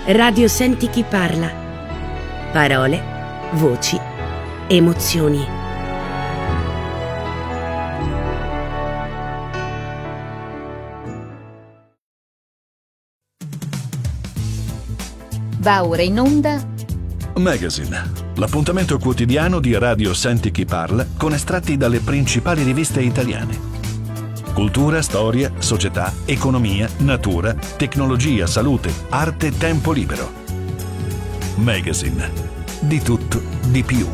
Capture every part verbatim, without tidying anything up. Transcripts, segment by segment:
Radio Senti chi parla. Parole, voci, emozioni. Va ora in onda Magazine, l'appuntamento quotidiano di Radio Senti chi parla con estratti dalle principali riviste italiane. Cultura, storia, società, economia, natura, tecnologia, salute, arte, tempo libero. Magazine, di tutto, di più.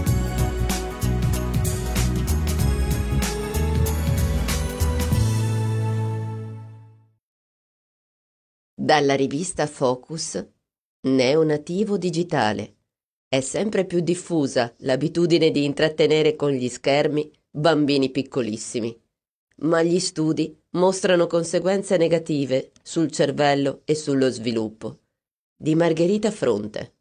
Dalla rivista Focus, Neonativo digitale. È sempre più diffusa l'abitudine di intrattenere con gli schermi bambini piccolissimi, ma gli studi mostrano conseguenze negative sul cervello e sullo sviluppo. Di Margherita Fronte.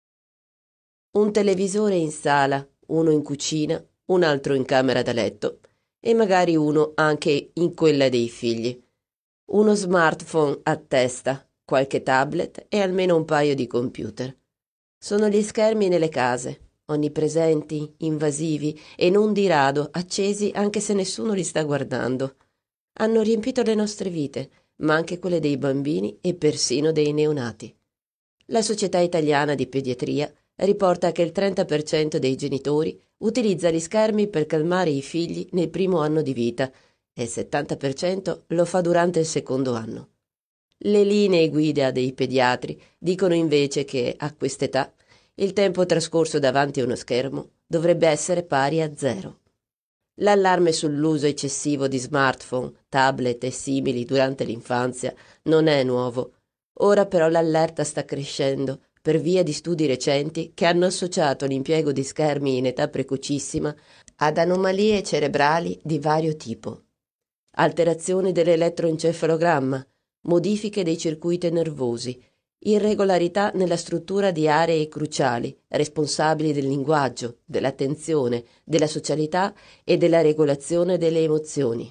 Un televisore in sala, uno in cucina, un altro in camera da letto e magari uno anche in quella dei figli. Uno smartphone a testa, qualche tablet e almeno un paio di computer. Sono gli schermi nelle case, onnipresenti, invasivi e non di rado accesi anche se nessuno li sta guardando. Hanno riempito le nostre vite, ma anche quelle dei bambini e persino dei neonati. La Società Italiana di Pediatria riporta che il trenta per cento dei genitori utilizza gli schermi per calmare i figli nel primo anno di vita e il settanta per cento lo fa durante il secondo anno. Le linee guida dei pediatri dicono invece che, a quest'età, il tempo trascorso davanti a uno schermo dovrebbe essere pari a zero. L'allarme sull'uso eccessivo di smartphone, tablet e simili durante l'infanzia non è nuovo. Ora però l'allerta sta crescendo per via di studi recenti che hanno associato l'impiego di schermi in età precocissima ad anomalie cerebrali di vario tipo. Alterazioni dell'elettroencefalogramma, modifiche dei circuiti nervosi, irregolarità nella struttura di aree cruciali, responsabili del linguaggio, dell'attenzione, della socialità e della regolazione delle emozioni.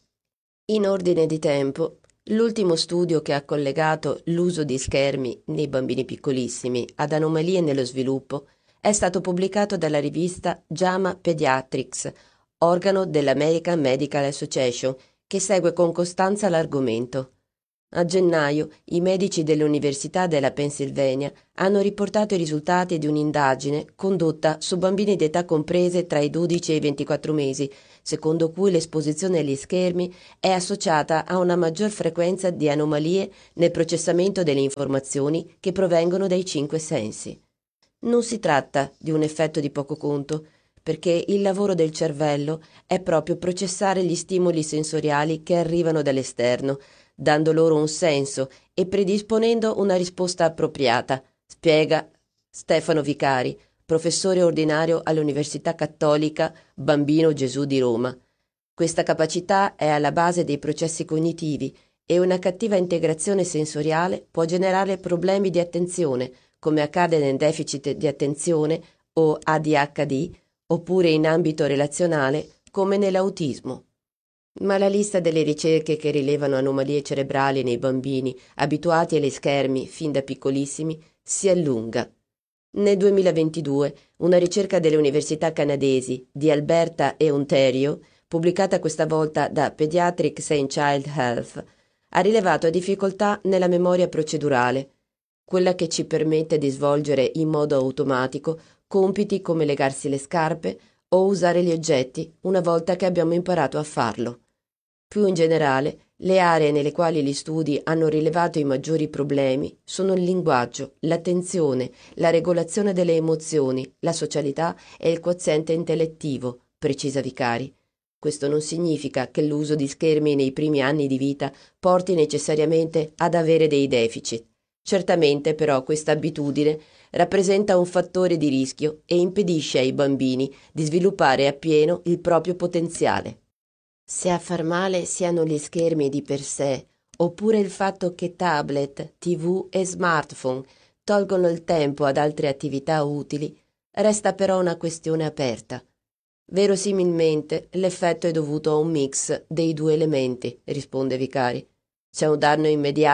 In ordine di tempo, l'ultimo studio che ha collegato l'uso di schermi nei bambini piccolissimi ad anomalie nello sviluppo è stato pubblicato dalla rivista JAMA Pediatrics, organo dell'American Medical Association, che segue con costanza l'argomento. A gennaio i medici dell'Università della Pennsylvania hanno riportato i risultati di un'indagine condotta su bambini di età comprese tra i dodici e i ventiquattro mesi, secondo cui l'esposizione agli schermi è associata a una maggior frequenza di anomalie nel processamento delle informazioni che provengono dai cinque sensi. Non si tratta di un effetto di poco conto, perché il lavoro del cervello è proprio processare gli stimoli sensoriali che arrivano dall'esterno, dando loro un senso e predisponendo una risposta appropriata, spiega Stefano Vicari, professore ordinario all'Università Cattolica Bambino Gesù di Roma. Questa capacità è alla base dei processi cognitivi e una cattiva integrazione sensoriale può generare problemi di attenzione, come accade nel deficit di attenzione o A D H D, oppure in ambito relazionale come nell'autismo. Ma la lista delle ricerche che rilevano anomalie cerebrali nei bambini abituati agli schermi fin da piccolissimi si allunga. Nel duemilaventidue una ricerca delle università canadesi di Alberta e Ontario, pubblicata questa volta da Pediatrics and Child Health, ha rilevato difficoltà nella memoria procedurale, quella che ci permette di svolgere in modo automatico compiti come legarsi le scarpe o usare gli oggetti una volta che abbiamo imparato a farlo. Più in generale, le aree nelle quali gli studi hanno rilevato i maggiori problemi sono il linguaggio, l'attenzione, la regolazione delle emozioni, la socialità e il quoziente intellettivo, precisa Vicari. Questo non significa che l'uso di schermi nei primi anni di vita porti necessariamente ad avere dei deficit. Certamente però questa abitudine rappresenta un fattore di rischio e impedisce ai bambini di sviluppare appieno il proprio potenziale. Se a far male siano gli schermi di per sé, oppure il fatto che tablet, tivù e smartphone tolgono il tempo ad altre attività utili, resta però una questione aperta. Verosimilmente l'effetto è dovuto a un mix dei due elementi, risponde Vicari. C'è un danno immediato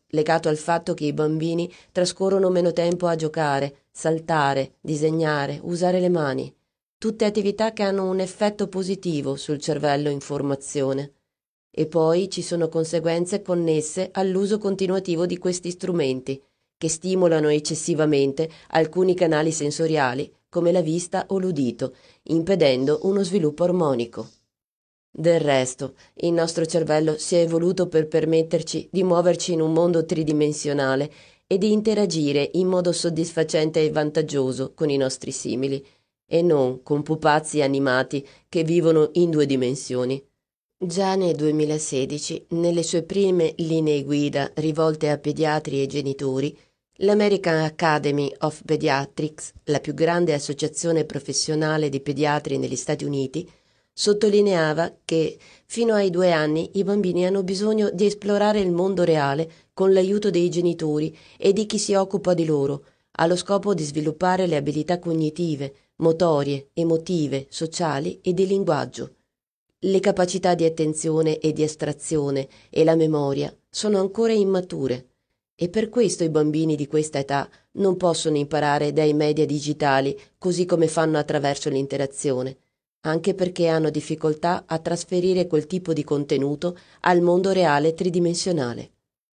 legato al fatto che i bambini trascorrono meno tempo a giocare, saltare, disegnare, usare le mani. Tutte attività che hanno un effetto positivo sul cervello in formazione. E poi ci sono conseguenze connesse all'uso continuativo di questi strumenti, che stimolano eccessivamente alcuni canali sensoriali, come la vista o l'udito, impedendo uno sviluppo armonico. Del resto, il nostro cervello si è evoluto per permetterci di muoverci in un mondo tridimensionale e di interagire in modo soddisfacente e vantaggioso con i nostri simili, e non con pupazzi animati che vivono in due dimensioni. Già nel duemilasedici, nelle sue prime linee guida rivolte a pediatri e genitori, l'American Academy of Pediatrics, la più grande associazione professionale di pediatri negli Stati Uniti, sottolineava che fino ai due anni i bambini hanno bisogno di esplorare il mondo reale con l'aiuto dei genitori e di chi si occupa di loro, allo scopo di sviluppare le abilità cognitive, motorie, emotive, sociali e di linguaggio. Le capacità di attenzione e di astrazione e la memoria sono ancora immature e per questo i bambini di questa età non possono imparare dai media digitali così come fanno attraverso l'interazione, anche perché hanno difficoltà a trasferire quel tipo di contenuto al mondo reale tridimensionale.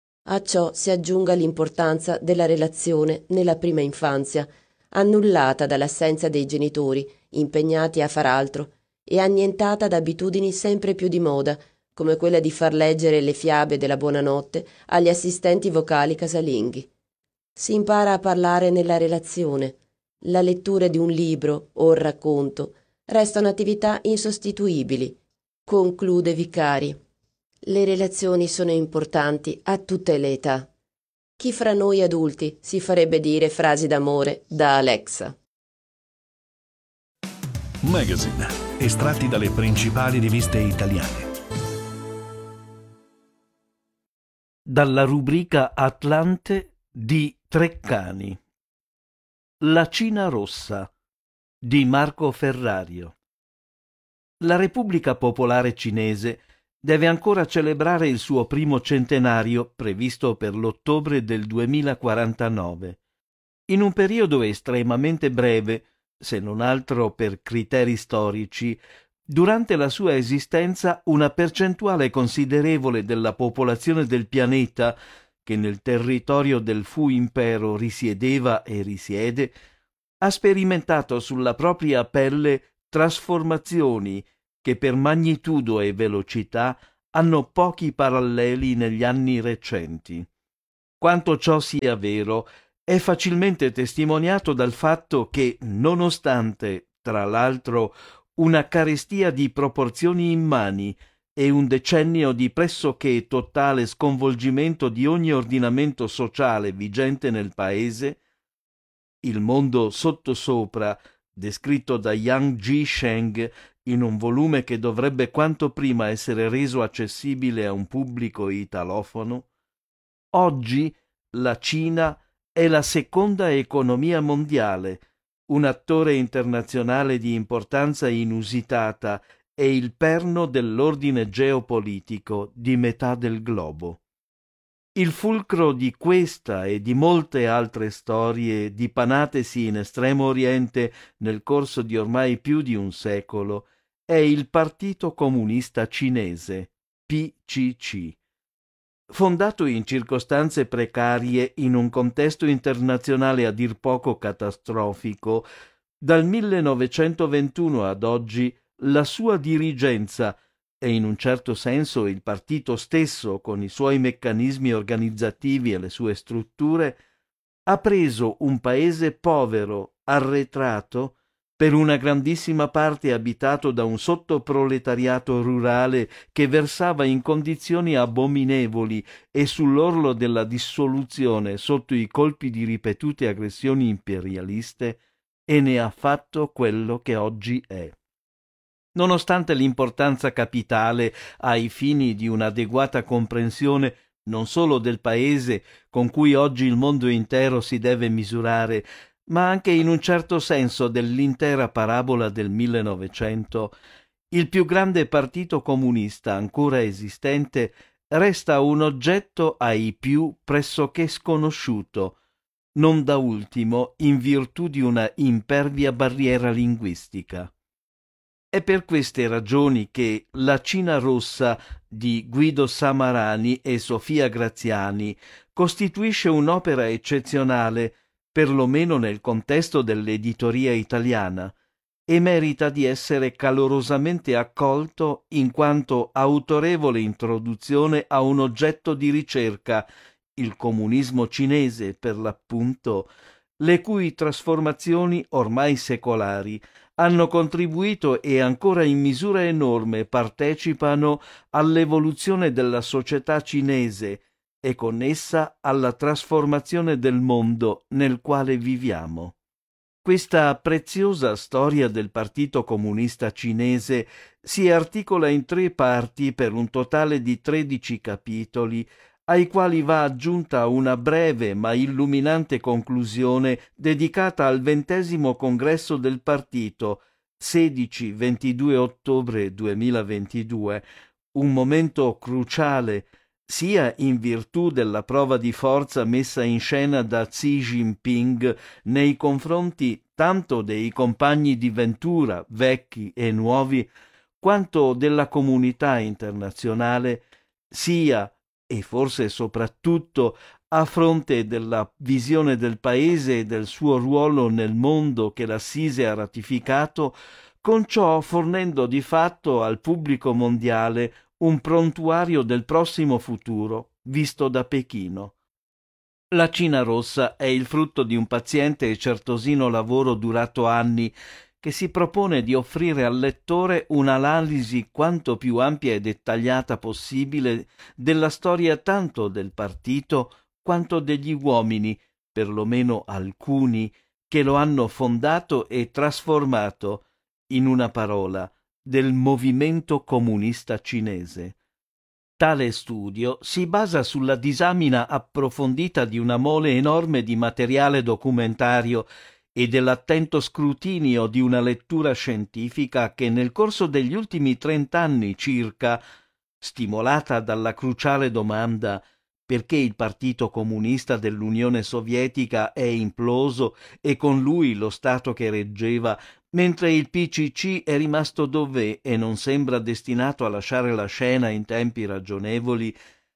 A ciò si aggiunga l'importanza della relazione nella prima infanzia, annullata dall'assenza dei genitori, impegnati a far altro, e annientata da abitudini sempre più di moda, come quella di far leggere le fiabe della buonanotte agli assistenti vocali casalinghi. Si impara a parlare nella relazione. La lettura di un libro o il racconto restano attività insostituibili, conclude Vicari. Le relazioni sono importanti a tutte le età. Chi fra noi adulti si farebbe dire frasi d'amore da Alexa? Magazine, estratti dalle principali riviste italiane. Dalla rubrica Atlante di Treccani. La Cina Rossa di Marco Ferrario. La Repubblica Popolare Cinese deve ancora celebrare il suo primo centenario previsto per l'ottobre del duemilaquarantanove. In un periodo estremamente breve, se non altro per criteri storici, durante la sua esistenza una percentuale considerevole della popolazione del pianeta, che nel territorio del Fu Impero risiedeva e risiede, ha sperimentato sulla propria pelle trasformazioni che per magnitudo e velocità hanno pochi paralleli negli anni recenti. Quanto ciò sia vero è facilmente testimoniato dal fatto che, nonostante, tra l'altro, una carestia di proporzioni immani e un decennio di pressoché totale sconvolgimento di ogni ordinamento sociale vigente nel paese, il mondo sottosopra, descritto da Yang Jisheng in un volume che dovrebbe quanto prima essere reso accessibile a un pubblico italofono, oggi la Cina è la seconda economia mondiale, un attore internazionale di importanza inusitata e il perno dell'ordine geopolitico di metà del globo. Il fulcro di questa e di molte altre storie dipanatesi in Estremo Oriente nel corso di ormai più di un secolo è il Partito Comunista Cinese, P C C. Fondato in circostanze precarie in un contesto internazionale a dir poco catastrofico, dal millenovecentoventuno ad oggi la sua dirigenza e in un certo senso il partito stesso con i suoi meccanismi organizzativi e le sue strutture ha preso un paese povero, arretrato, per una grandissima parte abitato da un sottoproletariato rurale che versava in condizioni abominevoli e sull'orlo della dissoluzione sotto i colpi di ripetute aggressioni imperialiste, e ne ha fatto quello che oggi è. Nonostante l'importanza capitale ai fini di un'adeguata comprensione non solo del paese con cui oggi il mondo intero si deve misurare, ma anche in un certo senso dell'intera parabola del millenovecento, il più grande partito comunista ancora esistente resta un oggetto ai più pressoché sconosciuto, non da ultimo in virtù di una impervia barriera linguistica. È per queste ragioni che La Cina Rossa di Guido Samarani e Sofia Graziani costituisce un'opera eccezionale, perlomeno nel contesto dell'editoria italiana, e merita di essere calorosamente accolto in quanto autorevole introduzione a un oggetto di ricerca, il comunismo cinese per l'appunto, le cui trasformazioni ormai secolari hanno contribuito e ancora in misura enorme partecipano all'evoluzione della società cinese e con essa alla trasformazione del mondo nel quale viviamo. Questa preziosa storia del Partito Comunista Cinese si articola in tre parti per un totale di tredici capitoli, ai quali va aggiunta una breve ma illuminante conclusione dedicata al ventesimo congresso del partito, sedici ventidue ottobre duemilaventidue, un momento cruciale sia in virtù della prova di forza messa in scena da Xi Jinping nei confronti tanto dei compagni di Ventura, vecchi e nuovi, quanto della comunità internazionale, sia e forse soprattutto a fronte della visione del paese e del suo ruolo nel mondo che l'Assise ha ratificato, con ciò fornendo di fatto al pubblico mondiale un prontuario del prossimo futuro visto da Pechino. La Cina Rossa è il frutto di un paziente e certosino lavoro durato anni, che si propone di offrire al lettore un'analisi quanto più ampia e dettagliata possibile della storia tanto del partito quanto degli uomini, perlomeno alcuni, che lo hanno fondato e trasformato, in una parola, del movimento comunista cinese. Tale studio si basa sulla disamina approfondita di una mole enorme di materiale documentario e dell'attento scrutinio di una lettura scientifica che nel corso degli ultimi trent'anni circa, stimolata dalla cruciale domanda perché il Partito Comunista dell'Unione Sovietica è imploso e con lui lo Stato che reggeva, mentre il P C C è rimasto dov'è e non sembra destinato a lasciare la scena in tempi ragionevoli,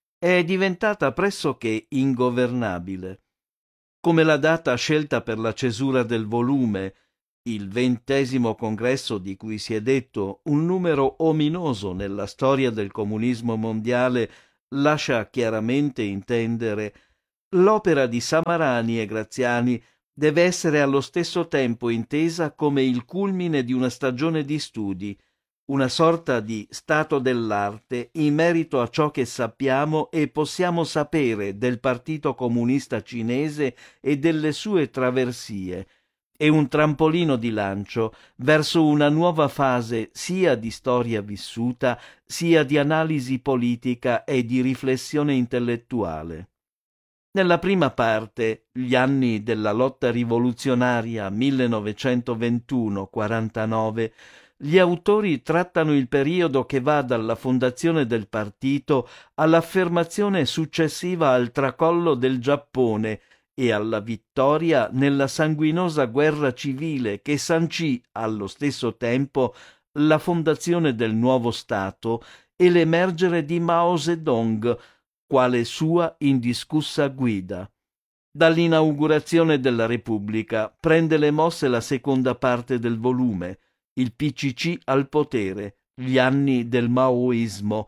è diventata pressoché ingovernabile. Come la data scelta per la cesura del volume, il ventesimo congresso di cui si è detto un numero ominoso nella storia del comunismo mondiale, lascia chiaramente intendere, l'opera di Samarani e Graziani deve essere allo stesso tempo intesa come il culmine di una stagione di studi, una sorta di stato dell'arte in merito a ciò che sappiamo e possiamo sapere del Partito Comunista Cinese e delle sue traversie, e un trampolino di lancio verso una nuova fase sia di storia vissuta, sia di analisi politica e di riflessione intellettuale. Nella prima parte, gli anni della lotta rivoluzionaria millenovecentoventuno quarantanove, gli autori trattano il periodo che va dalla fondazione del partito all'affermazione successiva al tracollo del Giappone e alla vittoria nella sanguinosa guerra civile che sancì allo stesso tempo la fondazione del nuovo Stato e l'emergere di Mao Zedong quale sua indiscussa guida. Dall'inaugurazione della Repubblica prende le mosse la seconda parte del volume, il P C C al potere, gli anni del Maoismo,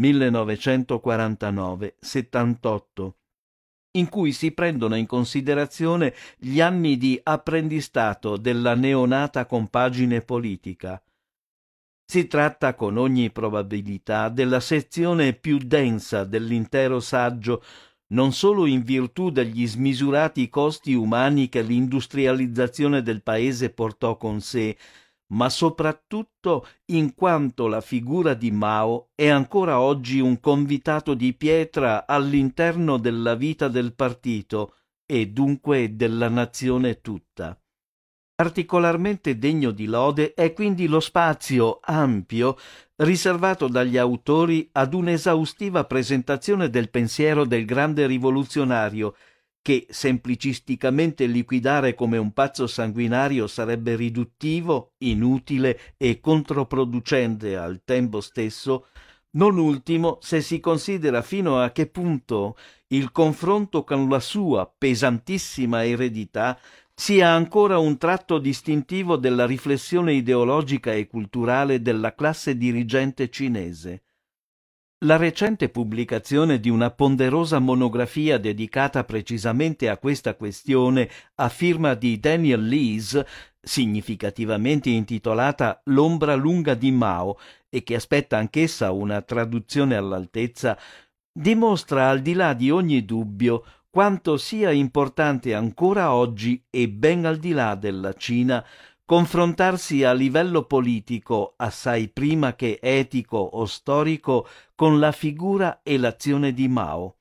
millenovecentoquarantanove settantotto, in cui si prendono in considerazione gli anni di apprendistato della neonata compagine politica. Si tratta con ogni probabilità della sezione più densa dell'intero saggio, non solo in virtù degli smisurati costi umani che l'industrializzazione del paese portò con sé, ma soprattutto in quanto la figura di Mao è ancora oggi un convitato di pietra all'interno della vita del partito e dunque della nazione tutta. Particolarmente degno di lode è quindi lo spazio ampio riservato dagli autori ad un'esaustiva presentazione del pensiero del grande rivoluzionario, che semplicisticamente liquidare come un pazzo sanguinario sarebbe riduttivo, inutile e controproducente al tempo stesso, non ultimo se si considera fino a che punto il confronto con la sua pesantissima eredità sia ancora un tratto distintivo della riflessione ideologica e culturale della classe dirigente cinese. La recente pubblicazione di una ponderosa monografia dedicata precisamente a questa questione a firma di Daniel Lees, significativamente intitolata L'ombra lunga di Mao, e che aspetta anch'essa una traduzione all'altezza, dimostra al di là di ogni dubbio quanto sia importante ancora oggi e ben al di là della Cina confrontarsi a livello politico, assai prima che etico o storico, con la figura e l'azione di Mao.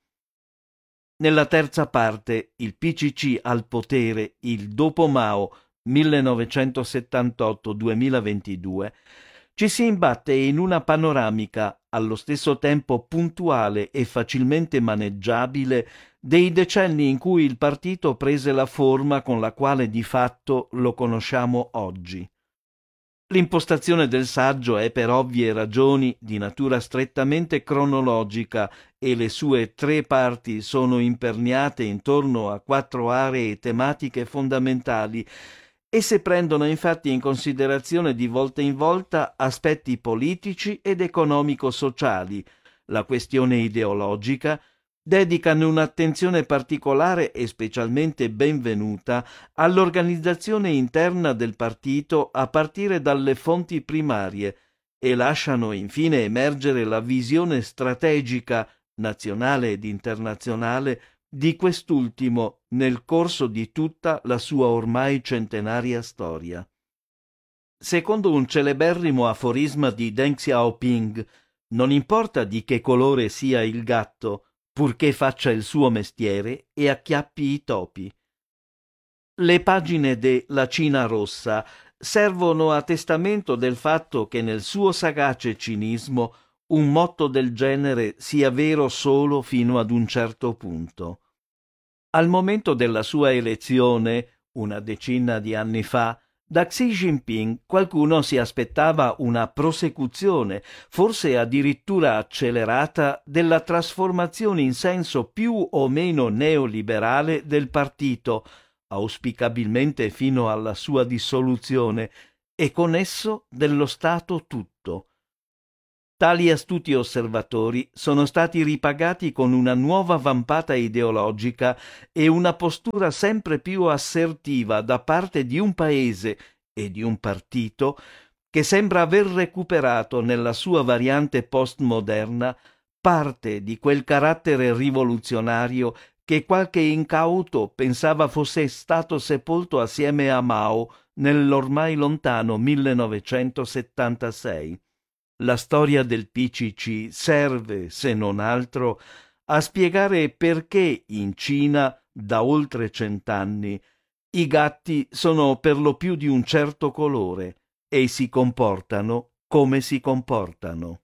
Nella terza parte, il P C C al potere, il dopo Mao millenovecentosettantotto duemilaventidue, ci si imbatte in una panoramica allo stesso tempo puntuale e facilmente maneggiabile dei decenni in cui il partito prese la forma con la quale di fatto lo conosciamo oggi. L'impostazione del saggio è per ovvie ragioni di natura strettamente cronologica e le sue tre parti sono imperniate intorno a quattro aree tematiche fondamentali. Esse prendono infatti in considerazione di volta in volta aspetti politici ed economico-sociali, la questione ideologica, dedicano un'attenzione particolare e specialmente benvenuta all'organizzazione interna del partito a partire dalle fonti primarie e lasciano infine emergere la visione strategica, nazionale ed internazionale, di quest'ultimo nel corso di tutta la sua ormai centenaria storia. Secondo un celeberrimo aforisma di Deng Xiaoping, non importa di che colore sia il gatto, purché faccia il suo mestiere e acchiappi i topi. Le pagine de La Cina Rossa servono a testamento del fatto che nel suo sagace cinismo un motto del genere sia vero solo fino ad un certo punto. Al momento della sua elezione, una decina di anni fa, da Xi Jinping qualcuno si aspettava una prosecuzione, forse addirittura accelerata, della trasformazione in senso più o meno neoliberale del partito, auspicabilmente fino alla sua dissoluzione, e con esso dello Stato tutto. Tali astuti osservatori sono stati ripagati con una nuova vampata ideologica e una postura sempre più assertiva da parte di un paese e di un partito che sembra aver recuperato nella sua variante postmoderna parte di quel carattere rivoluzionario che qualche incauto pensava fosse stato sepolto assieme a Mao nell'ormai lontano millenovecentosettantasei. La storia del P C C serve, se non altro, a spiegare perché in Cina, da oltre cent'anni, i gatti sono per lo più di un certo colore e si comportano come si comportano.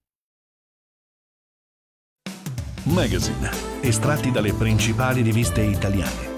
Magazine, estratti dalle principali riviste italiane.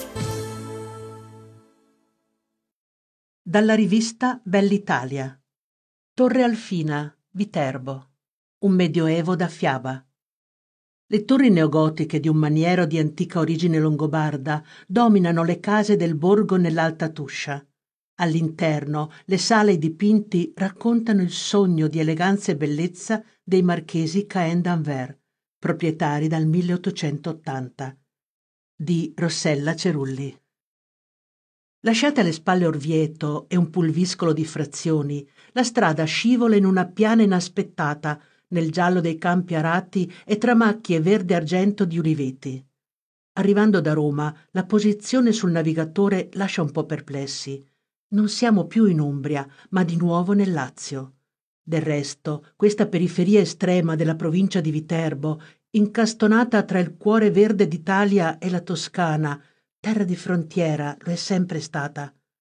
Dalla rivista Bell'Italia. Torre Alfina, Viterbo. Un medioevo da fiaba. Le torri neogotiche di un maniero di antica origine longobarda dominano le case del borgo nell'Alta Tuscia. All'interno, le sale e i dipinti raccontano il sogno di eleganza e bellezza dei marchesi Cahen d'Anvers, proprietari dal milleottocentottanta. Di Rossella Cerulli. Lasciate alle spalle Orvieto e un pulviscolo di frazioni, la strada scivola in una piana inaspettata, nel giallo dei campi arati e tra macchie verde argento di uliveti. Arrivando da Roma, la posizione sul navigatore lascia un po' perplessi. Non siamo più in Umbria, ma di nuovo nel Lazio. Del resto, questa periferia estrema della provincia di Viterbo, incastonata tra il cuore verde d'Italia e la Toscana, terra di frontiera lo è sempre stata.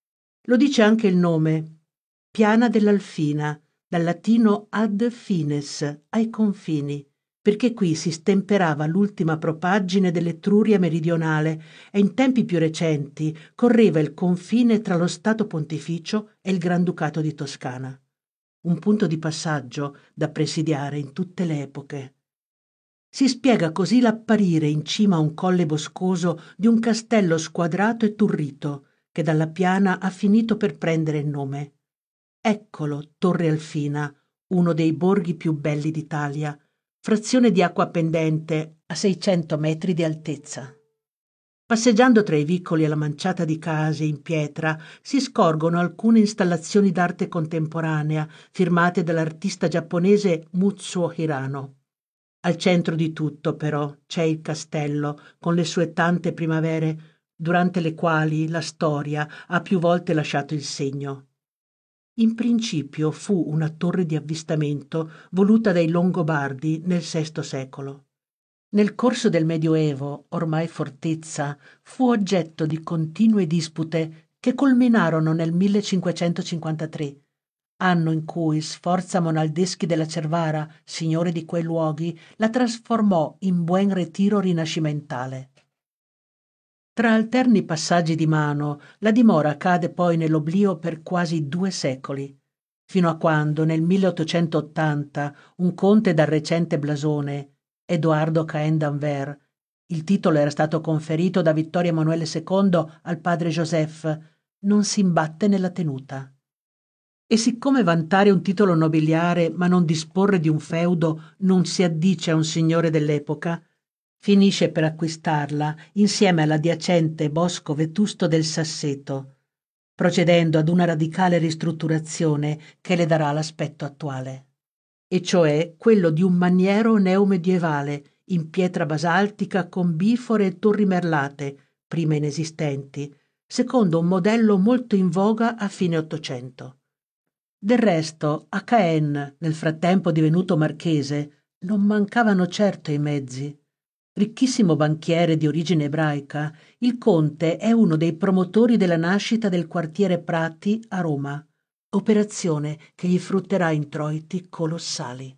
Lo dice anche il nome, Piana dell'Alfina, dal latino ad fines, ai confini, perché qui si stemperava l'ultima propaggine dell'Etruria meridionale e in tempi più recenti correva il confine tra lo Stato Pontificio e il Granducato di Toscana. Un punto di passaggio da presidiare in tutte le epoche. Si spiega così l'apparire in cima a un colle boscoso di un castello squadrato e turrito, che dalla piana ha finito per prendere il nome. Eccolo, Torre Alfina, uno dei borghi più belli d'Italia, frazione di acqua pendente a seicento metri di altezza. Passeggiando tra i vicoli e la manciata di case in pietra si scorgono alcune installazioni d'arte contemporanea firmate dall'artista giapponese Mutsuo Hirano. Al centro di tutto, però, c'è il castello, con le sue tante primavere, durante le quali la storia ha più volte lasciato il segno. In principio fu una torre di avvistamento voluta dai Longobardi nel sesto secolo. Nel corso del Medioevo, ormai fortezza, fu oggetto di continue dispute che culminarono nel millecinquecentocinquantatré, anno in cui Sforza Monaldeschi della Cervara, signore di quei luoghi, la trasformò in buen ritiro rinascimentale. Tra alterni passaggi di mano, la dimora cade poi nell'oblio per quasi due secoli, fino a quando nel milleottocentottanta un conte dal recente blasone, Edoardo Cahen d'Anvers, il titolo era stato conferito da Vittorio Emanuele secondo al padre Joseph, non si imbatte nella tenuta. E siccome vantare un titolo nobiliare ma non disporre di un feudo non si addice a un signore dell'epoca, finisce per acquistarla insieme all'adiacente bosco vetusto del Sasseto, procedendo ad una radicale ristrutturazione che le darà l'aspetto attuale, e cioè quello di un maniero neomedievale in pietra basaltica con bifore e torri merlate, prima inesistenti, secondo un modello molto in voga a fine Ottocento. Del resto, a Caen, nel frattempo divenuto marchese, non mancavano certo i mezzi. Ricchissimo banchiere di origine ebraica, il conte è uno dei promotori della nascita del quartiere Prati a Roma, operazione che gli frutterà introiti colossali.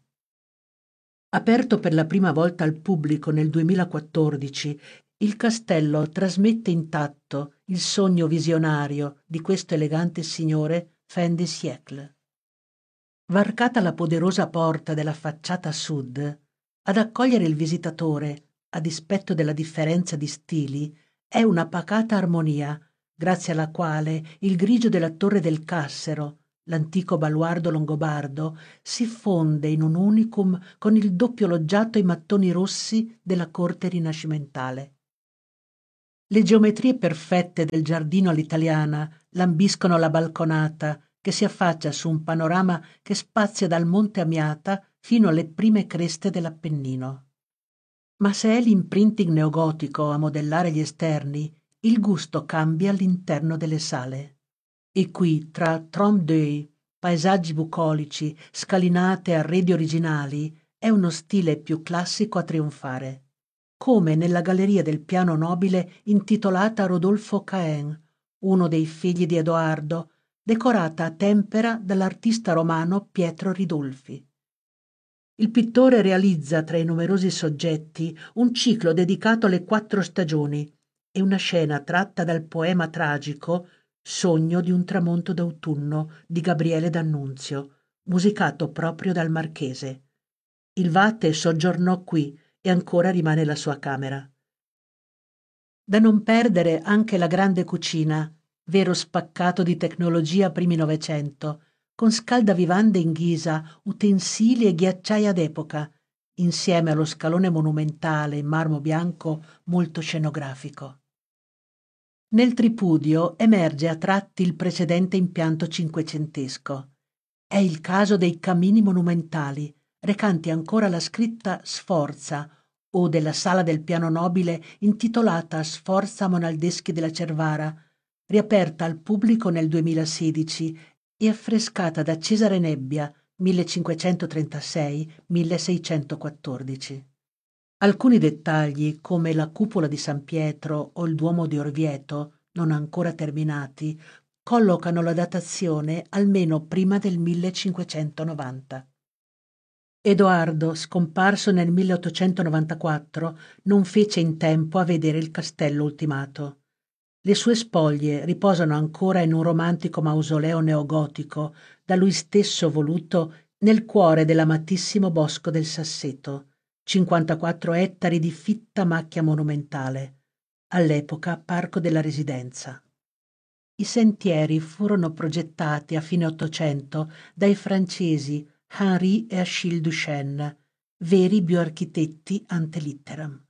Aperto per la prima volta al pubblico nel duemilaquattordici, il castello trasmette intatto il sogno visionario di questo elegante signore fin de siècle. Varcata la poderosa porta della facciata sud, ad accogliere il visitatore, a dispetto della differenza di stili, è una pacata armonia, grazie alla quale il grigio della torre del Cassero, l'antico baluardo longobardo, si fonde in un unicum con il doppio loggiato ai mattoni rossi della corte rinascimentale. Le geometrie perfette del giardino all'italiana lambiscono la balconata che si affaccia su un panorama che spazia dal Monte Amiata fino alle prime creste dell'Appennino. Ma se è l'imprinting neogotico a modellare gli esterni, il gusto cambia all'interno delle sale. E qui, tra trompe d'œil, paesaggi bucolici, scalinate e arredi originali, è uno stile più classico a trionfare. Come nella galleria del piano nobile intitolata Rodolfo Cahen, uno dei figli di Edoardo, decorata a tempera dall'artista romano Pietro Ridolfi. Il pittore realizza tra i numerosi soggetti un ciclo dedicato alle quattro stagioni e una scena tratta dal poema tragico Sogno di un tramonto d'autunno di Gabriele D'Annunzio, musicato proprio dal marchese. Il Vate soggiornò qui e ancora rimane la sua camera. Da non perdere anche la grande cucina, vero spaccato di tecnologia primi Novecento, con scaldavivande in ghisa, utensili e ghiacciaia d'epoca, insieme allo scalone monumentale in marmo bianco molto scenografico. Nel tripudio emerge a tratti il precedente impianto cinquecentesco. È il caso dei camini monumentali, recanti ancora la scritta Sforza, o della sala del piano nobile intitolata Sforza Monaldeschi della Cervara, riaperta al pubblico nel duemilasedici e affrescata da Cesare Nebbia, millecinquecentotrentasei milleseicentoquattordici. Alcuni dettagli, come la cupola di San Pietro o il Duomo di Orvieto, non ancora terminati, collocano la datazione almeno prima del millecinquecentonovanta. Edoardo, scomparso nel milleottocentonovantaquattro, non fece in tempo a vedere il castello ultimato. Le sue spoglie riposano ancora in un romantico mausoleo neogotico, da lui stesso voluto nel cuore dell'amatissimo Bosco del Sasseto, cinquantaquattro ettari di fitta macchia monumentale, all'epoca parco della Residenza. I sentieri furono progettati a fine Ottocento dai francesi Henri e Achille Duchesne, veri bioarchitetti ante litteram.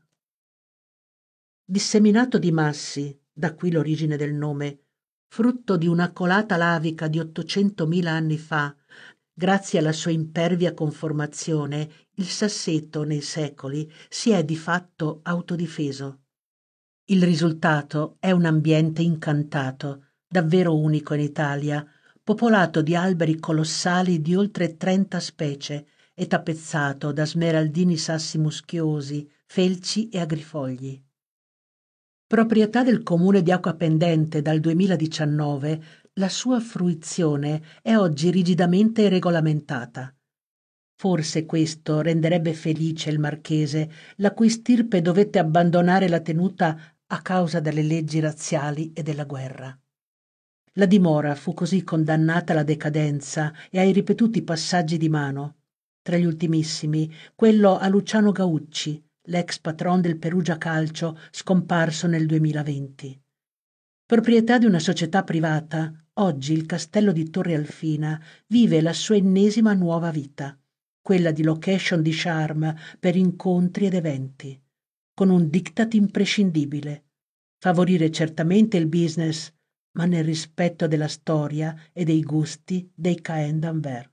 Disseminato di massi, da qui l'origine del nome, frutto di una colata lavica di ottocentomila anni fa, grazie alla sua impervia conformazione, il Sasseto nei secoli si è di fatto autodifeso. Il risultato è un ambiente incantato, davvero unico in Italia, popolato di alberi colossali di oltre trenta specie e tappezzato da smeraldini sassi muschiosi, felci e agrifogli. Proprietà del comune di Acquapendente dal duemiladiciannove, la sua fruizione è oggi rigidamente regolamentata. Forse questo renderebbe felice il marchese, la cui stirpe dovette abbandonare la tenuta a causa delle leggi razziali e della guerra. La dimora fu così condannata alla decadenza e ai ripetuti passaggi di mano. Tra gli ultimissimi, quello a Luciano Gaucci, l'ex patron del Perugia Calcio, scomparso nel duemilaventi. Proprietà di una società privata, oggi il castello di Torre Alfina vive la sua ennesima nuova vita, quella di location di charme per incontri ed eventi, con un diktat imprescindibile: favorire certamente il business, ma nel rispetto della storia e dei gusti dei Caen d'Anvers.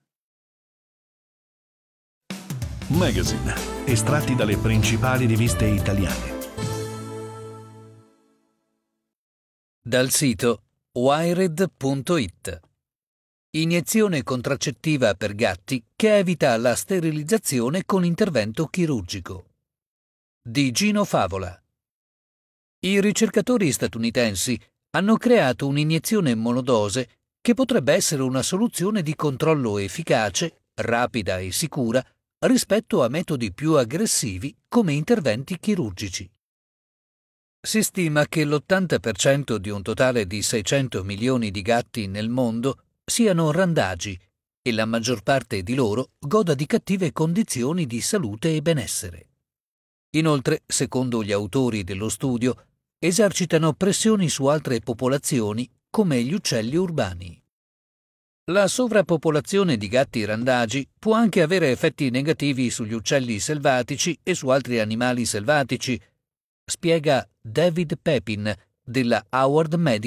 Magazine, estratti dalle principali riviste italiane. Dal sito wired punto it. Iniezione contraccettiva per gatti che evita la sterilizzazione con intervento chirurgico. Di Gino Favola. I ricercatori statunitensi hanno creato un'iniezione monodose che potrebbe essere una soluzione di controllo efficace, rapida e sicura rispetto a metodi più aggressivi come interventi chirurgici. Si stima che l'ottanta per cento di un totale di seicento milioni di gatti nel mondo siano randagi e la maggior parte di loro goda di cattive condizioni di salute e benessere. Inoltre, secondo gli autori dello studio, esercitano pressioni su altre popolazioni come gli uccelli urbani. La sovrappopolazione di gatti randagi può anche avere effetti negativi sugli uccelli selvatici e su altri animali selvatici, spiega David Pepin della Howard Medical